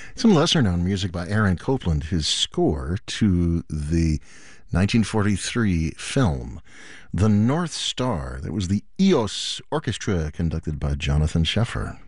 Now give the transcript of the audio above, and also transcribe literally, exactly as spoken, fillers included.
Some lesser known music by Aaron Copland, his score to the nineteen forty-three film The North Star. That was the E O S Orchestra conducted by Jonathan Sheffer.